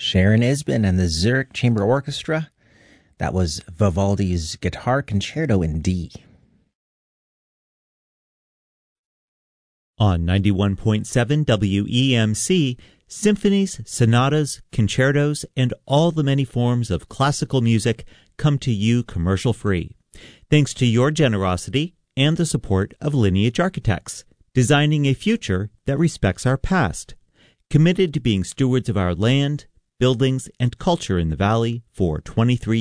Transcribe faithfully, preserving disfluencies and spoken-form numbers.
Sharon Isbin and the Zurich Chamber Orchestra. That was Vivaldi's Guitar Concerto in D. On ninety-one point seven W E M C, symphonies, sonatas, concertos, and all the many forms of classical music come to you commercial-free. Thanks to your generosity and the support of Lineage Architects, designing a future that respects our past, committed to being stewards of our land, buildings, and culture in the Valley for twenty-three